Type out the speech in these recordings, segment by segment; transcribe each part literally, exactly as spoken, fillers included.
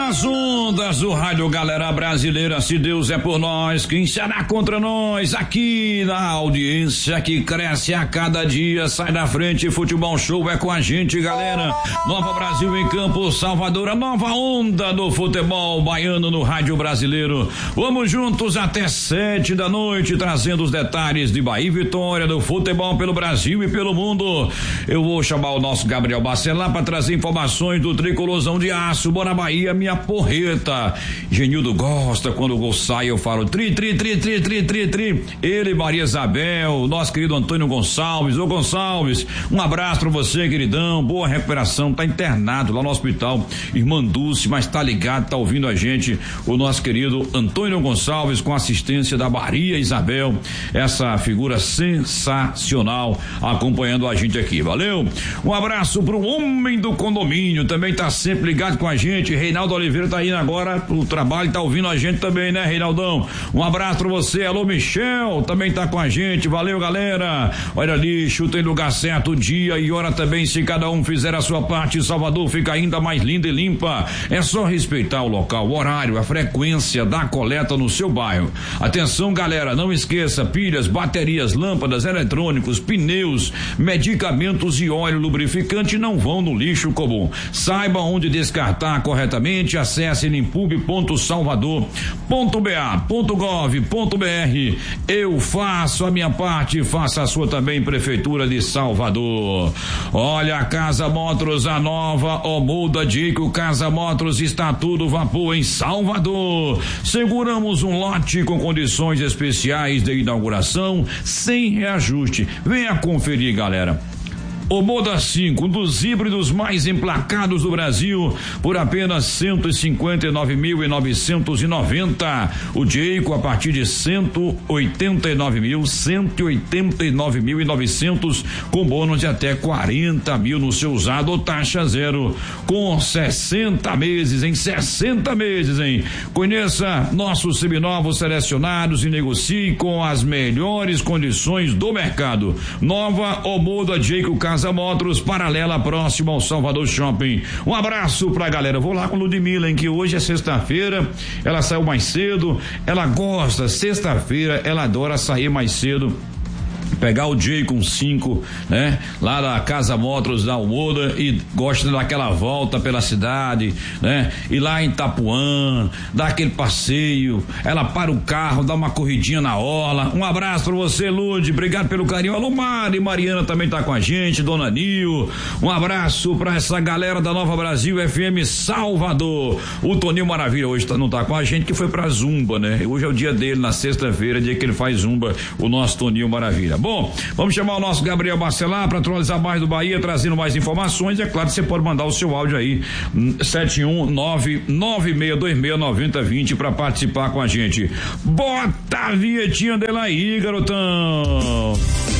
nas ondas do Rádio Galera Brasileira, se Deus é por nós, quem será contra nós? Aqui na audiência que cresce a cada dia, sai da frente, Futebol Show é com a gente, galera. Nova Brasil em Campo, Salvador, a nova onda do futebol baiano no Rádio Brasileiro. Vamos juntos até sete da noite, trazendo os detalhes de Bahia e Vitória, do futebol pelo Brasil e pelo mundo. Eu vou chamar o nosso Gabriel Bacelar para trazer informações do Tricolorzão de Aço. Bora Bahia, minha porreta. Genildo gosta quando o gol sai, eu falo tri, tri, tri, tri, tri, tri, tri. Ele, Maria Isabel, nosso querido Antônio Gonçalves. Ô Gonçalves, um abraço pra você, queridão, boa recuperação, tá internado lá no hospital Irmã Dulce, mas tá ligado, tá ouvindo a gente, o nosso querido Antônio Gonçalves, com assistência da Maria Isabel, essa figura sensacional acompanhando a gente aqui, valeu? Um abraço pro homem do condomínio, também tá sempre ligado com a gente, Reinaldo Oliveira tá indo agora pro trabalho, tá ouvindo a gente também, né, Reinaldão? Um abraço pra você, alô Michel, também tá com a gente, valeu galera, olha ali, chuta em lugar certo, dia e hora também, se cada um fizer a sua parte, Salvador fica ainda mais linda e limpa, é só respeitar o local, o horário, a frequência da coleta no seu bairro. Atenção galera, não esqueça, pilhas, baterias, lâmpadas, eletrônicos, pneus, medicamentos e óleo lubrificante não vão no lixo comum. Saiba onde descartar corretamente, acesse limpub ponto salvador ponto b a ponto gov ponto b r. Eu faço a minha parte, faça a sua também, Prefeitura de Salvador. Olha, a Casa Motors, a nova ou muda Dico, Casa Motors está tudo vapor em Salvador. Seguramos um lote com condições especiais de inauguração, sem reajuste. Venha conferir, galera. O Moda cinco, um dos híbridos mais emplacados do Brasil, por apenas cento e cinquenta e nove mil novecentos e noventa. O Jayco a partir de cento e oitenta e nove mil, cento e oitenta e nove mil e novecentos, com bônus de até quarenta mil no seu usado ou taxa zero, com sessenta meses, em sessenta meses, hein? Conheça nossos seminovos selecionados e negocie com as melhores condições do mercado. Nova ou Moda Jayco Casa Casa Motors, paralela, próximo ao Salvador Shopping. Um abraço pra galera. Vou lá com Ludmilla, em que hoje é sexta-feira, ela saiu mais cedo, ela gosta, sexta-feira, ela adora sair mais cedo, pegar o J com cinco, né? Lá da Casa Motors da Almoda, e gosta daquela volta pela cidade, né? E lá em Itapuã, dá aquele passeio, ela para o carro, dá uma corridinha na orla. Um abraço pra você, Lud, obrigado pelo carinho. Alô, Mari, Mariana também tá com a gente, Dona Nil. Um abraço pra essa galera da Nova Brasil F M Salvador. O Toninho Maravilha hoje tá, não tá com a gente, que foi pra Zumba, né? Hoje é o dia dele, na sexta-feira, dia que ele faz Zumba, o nosso Toninho Maravilha. Bom, vamos chamar o nosso Gabriel Bacelar para atualizar mais do Bahia, trazendo mais informações. É claro que você pode mandar o seu áudio aí, sete um nove nove seis dois seis nove zero dois zero, para participar com a gente. Bota a vinhetinha dela aí, garotão.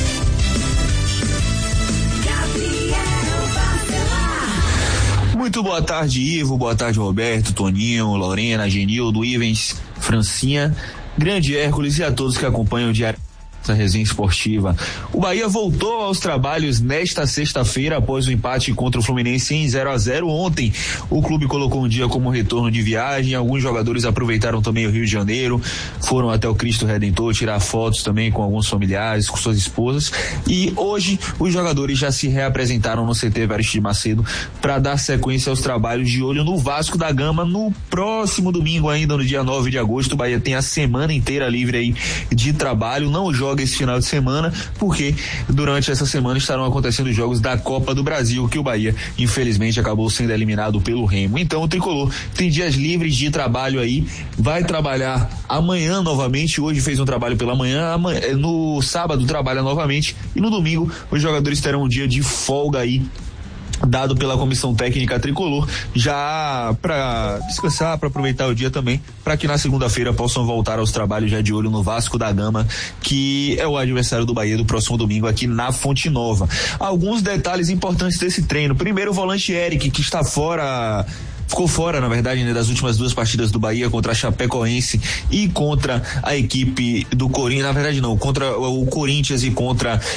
Muito boa tarde, Ivo, boa tarde, Roberto, Toninho, Lorena, Genildo, Ivens, Francinha, Grande Hércules e a todos que acompanham o diário essa resenha esportiva. O Bahia voltou aos trabalhos nesta sexta-feira após o empate contra o Fluminense em zero a zero ontem. O clube colocou um dia como retorno de viagem, alguns jogadores aproveitaram também o Rio de Janeiro, foram até o Cristo Redentor tirar fotos também com alguns familiares, com suas esposas, e hoje os jogadores já se reapresentaram no C T Evaristo Macedo para dar sequência aos trabalhos, de olho no Vasco da Gama no próximo domingo, ainda no dia nove de agosto. O Bahia tem a semana inteira livre aí de trabalho, não joga esse final de semana, porque durante essa semana estarão acontecendo os jogos da Copa do Brasil, que o Bahia infelizmente acabou sendo eliminado pelo Remo. Então o Tricolor tem dias livres de trabalho aí, vai trabalhar amanhã novamente, hoje fez um trabalho pela manhã, amanhã, no sábado trabalha novamente, e no domingo os jogadores terão um dia de folga aí, dado pela comissão técnica tricolor, já para descansar, para aproveitar o dia também, para que na segunda-feira possam voltar aos trabalhos, já de olho no Vasco da Gama, que é o adversário do Bahia do próximo domingo aqui na Fonte Nova. Alguns detalhes importantes desse treino: primeiro, o volante Eric, que está fora ficou fora, na verdade, né, das últimas duas partidas do Bahia, contra a Chapecoense e contra a equipe do Corinthians, na verdade não, contra o Corinthians e contra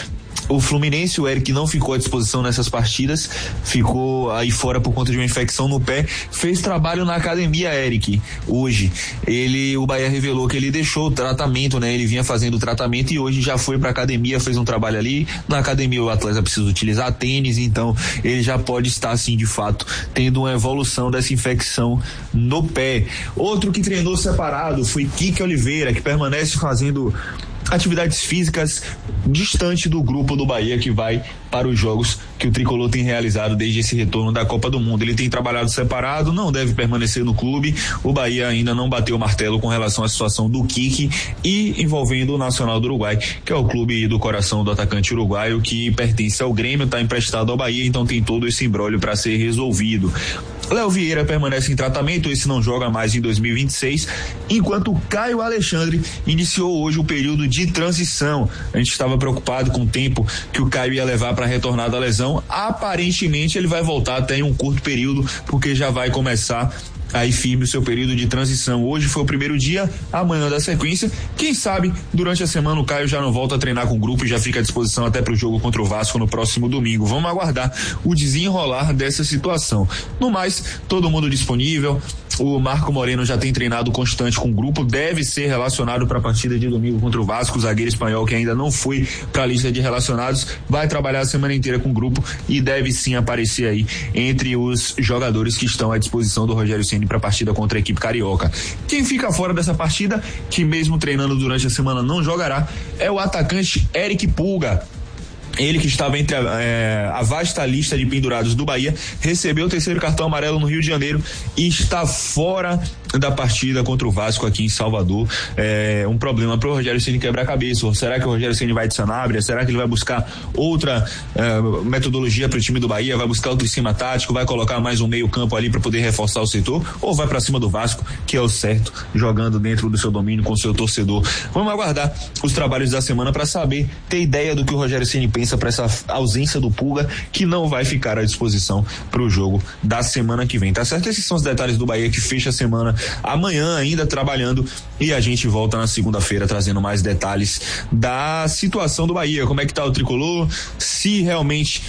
o Fluminense, o Eric não ficou à disposição nessas partidas, ficou aí fora por conta de uma infecção no pé, fez trabalho na academia, Eric, hoje. Ele, o Bahia revelou que ele deixou o tratamento, né? Ele vinha fazendo o tratamento e hoje já foi pra academia, fez um trabalho ali. Na academia o atleta precisa utilizar tênis, então ele já pode estar, assim, de fato, tendo uma evolução dessa infecção no pé. Outro que treinou separado foi Kike Oliveira, que permanece fazendo atividades físicas distante do grupo do Bahia que vai para os jogos que o Tricolor tem realizado desde esse retorno da Copa do Mundo. Ele tem trabalhado separado, não deve permanecer no clube. O Bahia ainda não bateu o martelo com relação à situação do Kike e envolvendo o Nacional do Uruguai, que é o clube do coração do atacante uruguaio que pertence ao Grêmio, está emprestado ao Bahia, então tem todo esse imbróglio para ser resolvido. Léo Vieira permanece em tratamento, esse não joga mais em dois mil e vinte e seis, enquanto Caio Alexandre iniciou hoje o período de transição. A gente estava preocupado com o tempo que o Caio ia levar para retornar da lesão. Aparentemente ele vai voltar até em um curto período, porque já vai começar aí firme o seu período de transição. Hoje foi o primeiro dia, amanhã da sequência. Quem sabe durante a semana o Caio já não volta a treinar com o grupo e já fica à disposição até para o jogo contra o Vasco no próximo domingo. Vamos aguardar o desenrolar dessa situação. No mais, todo mundo disponível. O Marco Moreno já tem treinado constante com o grupo, deve ser relacionado para a partida de domingo contra o Vasco. O zagueiro espanhol, que ainda não foi para a lista de relacionados, vai trabalhar a semana inteira com o grupo e deve sim aparecer aí entre os jogadores que estão à disposição do Rogério Ceni para a partida contra a equipe carioca. Quem fica fora dessa partida, que mesmo treinando durante a semana não jogará, é o atacante Eric Pulga. Ele, que estava entre a, é, a vasta lista de pendurados do Bahia, recebeu o terceiro cartão amarelo no Rio de Janeiro e está fora da partida contra o Vasco aqui em Salvador. É um problema para o Rogério Ceni quebrar a cabeça. Será que o Rogério Ceni vai de Sanabria? Será que ele vai buscar outra é, metodologia para o time do Bahia? Vai buscar outro esquema tático? Vai colocar mais um meio campo ali para poder reforçar o setor? Ou vai para cima do Vasco, que é o certo, jogando dentro do seu domínio com o seu torcedor? Vamos aguardar os trabalhos da semana para saber, ter ideia do que o Rogério Ceni pensa para essa ausência do Pulga, que não vai ficar à disposição para o jogo da semana que vem, tá certo? Esses são os detalhes do Bahia, que fecha a semana amanhã ainda trabalhando, e a gente volta na segunda-feira trazendo mais detalhes da situação do Bahia, como é que tá o Tricolor, se realmente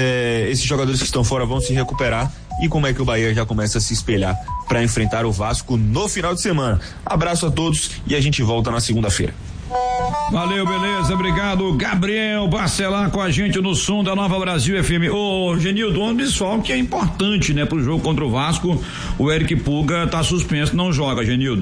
é, esses jogadores que estão fora vão se recuperar e como é que o Bahia já começa a se espelhar para enfrentar o Vasco no final de semana. Abraço a todos e a gente volta na segunda-feira. Valeu, beleza, obrigado. Gabriel Barcelar com a gente no som da Nova Brasil F M. Ô, Genildo, um pessoal que é importante, né, pro jogo contra o Vasco. O Eric Pulga tá suspenso, não joga, Genildo.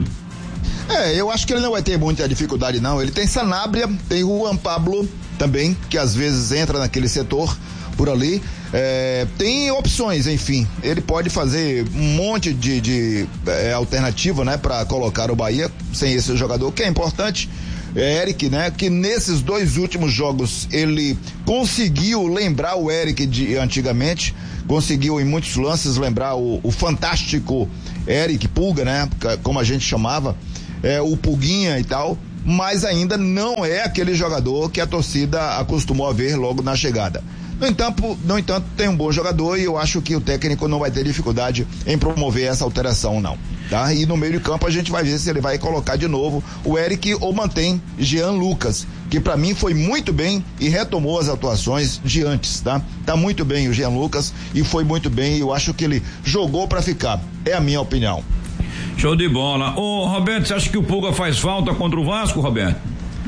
É, eu acho que ele não vai ter muita dificuldade, não. Ele tem Sanabria, tem o Juan Pablo também, que às vezes entra naquele setor por ali. É, tem opções, enfim. Ele pode fazer um monte de, de é, alternativa, né, para colocar o Bahia sem esse jogador, que é importante. É Eric, né, que nesses dois últimos jogos ele conseguiu lembrar o Eric de antigamente, conseguiu em muitos lances lembrar o, o fantástico Eric Pulga, né, como a gente chamava, é, o Pulguinha e tal, mas ainda não é aquele jogador que a torcida acostumou a ver logo na chegada. No entanto, no entanto, tem um bom jogador e eu acho que o técnico não vai ter dificuldade em promover essa alteração, não. Tá? E no meio de campo a gente vai ver se ele vai colocar de novo o Eric ou mantém Jean Lucas, que para mim foi muito bem e retomou as atuações de antes, tá? Tá muito bem o Jean Lucas e foi muito bem, e eu acho que ele jogou para ficar. É a minha opinião. Show de bola. Ô, Roberto, você acha que o Pulga faz falta contra o Vasco, Roberto?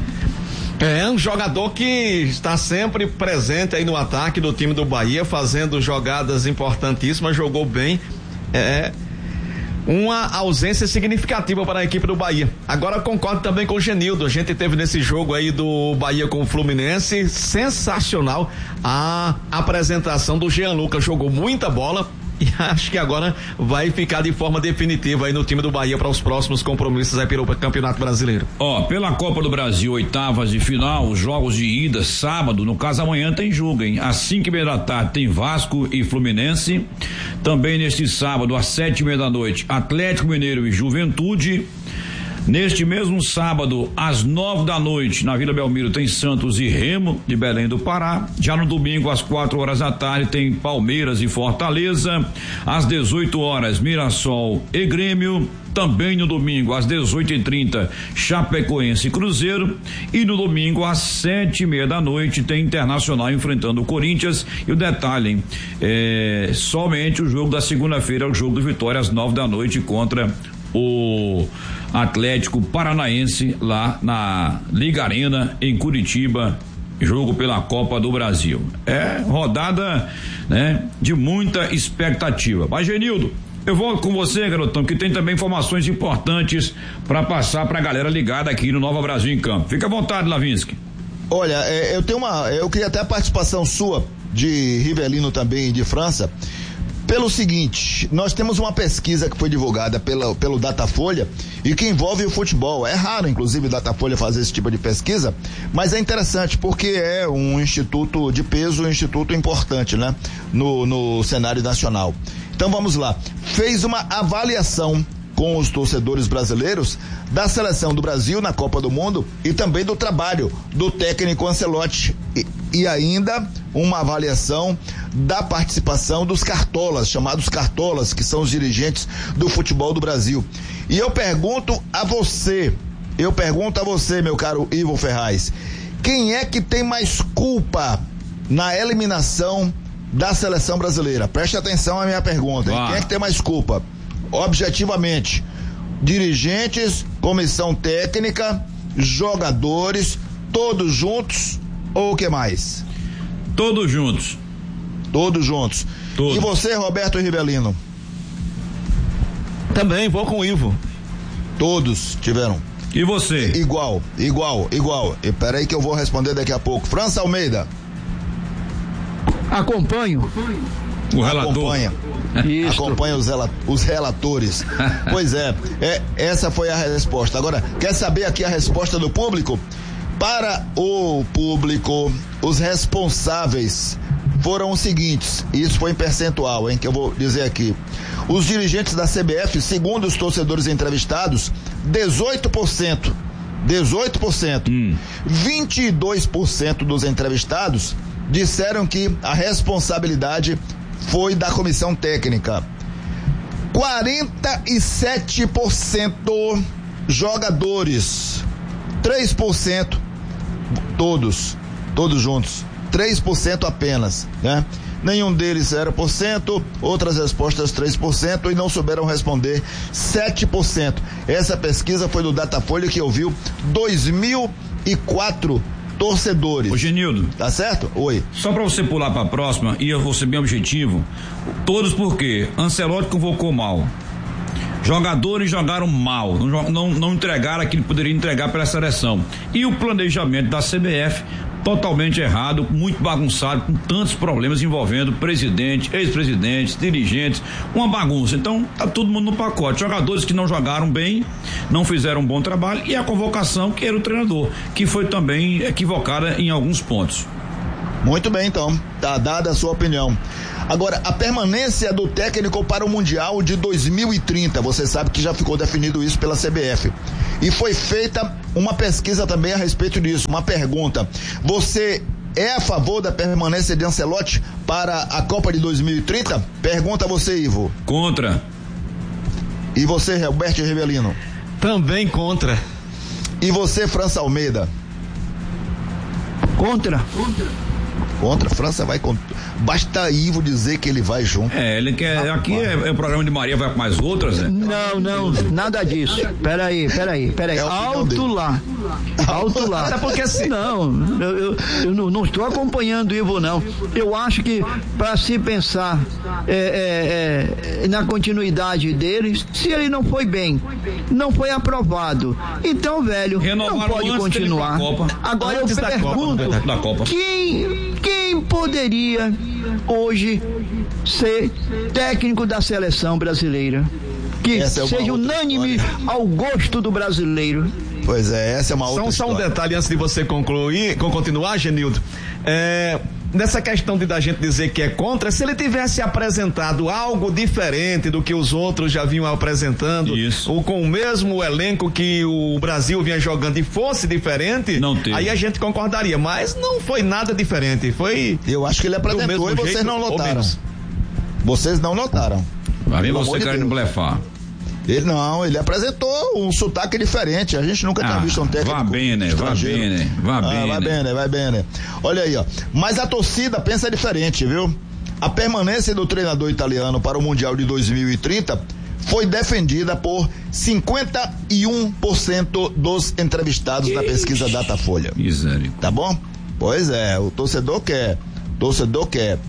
É um jogador que está sempre presente aí no ataque do time do Bahia, fazendo jogadas importantíssimas, jogou bem. É uma ausência significativa para a equipe do Bahia. Agora concordo também com o Genildo, a gente teve nesse jogo aí do Bahia com o Fluminense, sensacional a apresentação do Jean Lucas, jogou muita bola e acho que agora vai ficar de forma definitiva aí no time do Bahia para os próximos compromissos aí pelo Campeonato Brasileiro. Ó, pela Copa do Brasil, oitavas de final, os jogos de ida, sábado, no caso amanhã tem jogo, hein? Às cinco e meia da tarde tem Vasco e Fluminense, também neste sábado às sete e meia da noite, Atlético Mineiro e Juventude. Neste mesmo sábado, às nove da noite, na Vila Belmiro, tem Santos e Remo, de Belém do Pará. Já no domingo, às quatro horas da tarde, tem Palmeiras e Fortaleza. Às dezoito horas, Mirassol e Grêmio. Também no domingo, às dezoito e trinta, Chapecoense e Cruzeiro. E no domingo, às sete e meia da noite, tem Internacional enfrentando o Corinthians. E o detalhe, hein? É, somente o jogo da segunda-feira é o jogo do Vitória, às nove da noite, contra o Atlético Paranaense, lá na Liga Arena, em Curitiba, jogo pela Copa do Brasil. É rodada, né, de muita expectativa. Mas, Genildo, eu vou com você, garotão, que tem também informações importantes para passar pra galera ligada aqui no Nova Brasil em Campo. Fica à vontade, Lavinsky. Olha, é, eu tenho uma, eu queria até a participação sua de Rivelino também de França. Pelo seguinte, nós temos uma pesquisa que foi divulgada pela, pelo Datafolha e que envolve o futebol. É raro, inclusive, o Datafolha fazer esse tipo de pesquisa, mas é interessante porque é um instituto de peso, um instituto importante, né? No, no cenário nacional. Então vamos lá. Fez uma avaliação com os torcedores brasileiros da seleção do Brasil na Copa do Mundo e também do trabalho do técnico Ancelotti e, e ainda uma avaliação da participação dos cartolas, chamados cartolas, que são os dirigentes do futebol do Brasil. E eu pergunto a você, eu pergunto a você, meu caro Ivo Ferraz, quem é que tem mais culpa na eliminação da seleção brasileira? Preste atenção à minha pergunta, hein? Quem é que tem mais culpa? Objetivamente, dirigentes, comissão técnica, jogadores, todos juntos ou o que mais? Todos juntos. Todos juntos. Todos. E você, Roberto Rivelino? Também vou com o Ivo. Todos tiveram. E você? Igual, igual, igual. E peraí que eu vou responder daqui a pouco. França Almeida. Acompanho. O relator. Acompanha. Isso. Acompanha os, rela- os relatores. Pois é, é, essa foi a resposta. Agora, quer saber aqui a resposta do público? Para o público, os responsáveis foram os seguintes, e isso foi em percentual, hein, que eu vou dizer aqui. Os dirigentes da C B F, segundo os torcedores entrevistados, dezoito por cento, dezoito por cento, hum. vinte e dois por cento dos entrevistados disseram que a responsabilidade foi da comissão técnica. quarenta e sete por cento jogadores, três por cento todos, todos juntos, três por cento apenas, né? Nenhum deles zero por cento, outras respostas três por cento e não souberam responder sete por cento. Essa pesquisa foi do Datafolha, que ouviu dois mil e quatro torcedores. Ô Genildo. Tá certo? Oi. Só pra você pular pra próxima, e eu vou ser bem objetivo, todos porque Ancelotti convocou mal. Jogadores jogaram mal, não, não, não entregaram aquilo que poderia entregar pela seleção. E o planejamento da C B F totalmente errado, muito bagunçado, com tantos problemas envolvendo presidente, ex-presidentes, dirigentes, uma bagunça. Então, tá todo mundo no pacote. Jogadores que não jogaram bem, não fizeram um bom trabalho, e a convocação, que era o treinador, que foi também equivocada em alguns pontos. Muito bem, então. Tá dada a sua opinião. Agora, a permanência do técnico para o Mundial de dois mil e trinta, você sabe que já ficou definido isso pela C B F. E foi feita uma pesquisa também a respeito disso, uma pergunta. Você é a favor da permanência de Ancelotti para a Copa de dois mil e trinta? Pergunta você, Ivo. Contra. E você, Roberto Rivelino? Também contra. E você, França Almeida? Contra. Contra. Contra, a França vai contra. Basta Ivo dizer que ele vai junto. É, ele quer. Aqui é, é o programa de Maria, vai com mais outras, né? Não, não, nada disso. Peraí, peraí, peraí. É Alto lá. Alto lá. Até porque assim. Não, eu, eu, eu não, não estou acompanhando o Ivo, não. Eu acho que para se pensar é, é, é, na continuidade dele, se ele não foi bem, não foi aprovado, então, velho, Renovaram não pode continuar. Agora eu pergunto, da Copa, da Copa. quem, quem poderia hoje ser técnico da seleção brasileira, que é seja unânime história. Ao gosto do brasileiro? Pois é, essa é uma outra só, história. Só um detalhe antes de você concluir, continuar, Genildo. É, nessa questão de da gente dizer que é contra, se ele tivesse apresentado algo diferente do que os outros já vinham apresentando, Isso. ou com o mesmo elenco que o Brasil vinha jogando e fosse diferente, não teve. Aí a gente concordaria, mas não foi nada diferente, foi... Eu acho que ele apresentou e vocês jeito, não notaram. Vocês não notaram. Vai ver Pelo você amor de querendo Deus. blefar. Ele não, ele apresentou um sotaque diferente. A gente nunca tinha Ah, visto um técnico vá bem, né? Vá estrangeiro. bem, né? Vá Ah, bem, vai né? bem, né? Vai bem, né? Olha aí, ó. Mas a torcida pensa diferente, viu? A permanência do treinador italiano para o Mundial de dois mil e trinta foi defendida por cinquenta e um por cento dos entrevistados na pesquisa Datafolha. Miséria. Tá bom? Pois é, o torcedor quer. O torcedor quer.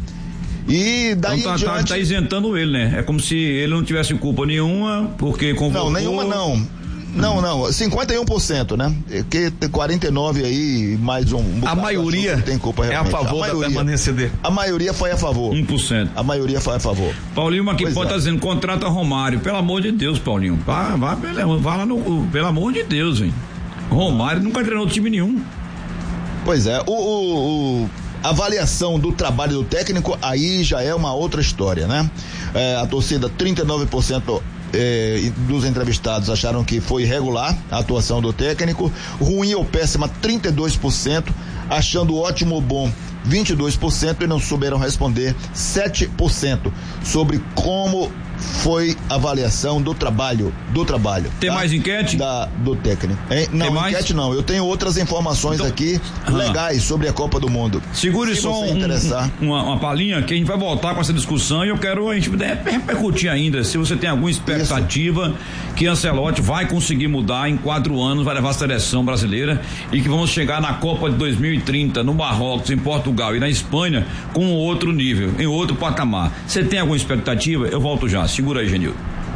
E daí Então tá, em tá, diante... tá isentando ele, né? É como se ele não tivesse culpa nenhuma, porque convocou... Não, nenhuma não. Não, não, cinquenta e um por cento, né? Que tem quarenta e nove aí, mais um. um A maioria tem culpa, é a favor a da permanência dele. A maioria foi a favor. um por cento. A maioria foi a favor. Paulinho aqui Pois pode é. estar tá dizendo, contrata Romário. Pelo amor de Deus, Paulinho. Vá, vá, vá lá no. Pelo amor de Deus, hein? Romário nunca treinou time nenhum. Pois é, o, o, o a avaliação do trabalho do técnico aí já é uma outra história, né? É, a torcida, trinta e nove por cento eh, dos entrevistados acharam que foi irregular a atuação do técnico, ruim ou péssima, trinta e dois por cento, achando ótimo ou bom, vinte e dois por cento, e não souberam responder sete por cento sobre como foi a avaliação do trabalho, do trabalho. Tem tá? mais enquete? Da, do técnico. Hein? Não, Tem mais? enquete não, eu tenho outras informações Então, aqui ah. legais sobre a Copa do Mundo. Segure Se só você um, interessar. um, uma, uma palhinha que a gente vai voltar com essa discussão e eu quero a gente repercutir ainda se você tem alguma expectativa Isso. que Ancelotti vai conseguir mudar em quatro anos, vai levar a seleção brasileira e que vamos chegar na Copa de dois mil e trinta no Marrocos, em Portugal e na Espanha com outro nível, em outro patamar. Você tem alguma expectativa? Eu volto já. Segura aí, Genil.